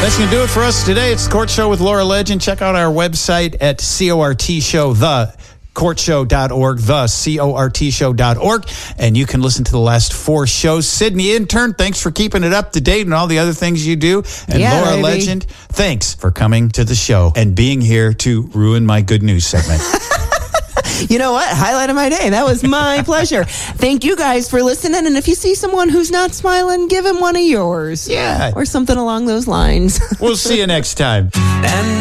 That's going to do it for us today. It's the Court Show with Laura Legend. Check out our website at CORT Show, thecourtshow.org, thecortshow.org, and you can listen to the last 4 shows. Sydney Intern, thanks for keeping it up to date and all the other things you do. And Laura baby. Legend, thanks for coming to the show and being here to ruin my good news segment. You know what? Highlight of my day. That was my pleasure. Thank you guys for listening. And if you see someone who's not smiling, give him one of yours. Yeah. Or something along those lines. We'll see you next time. And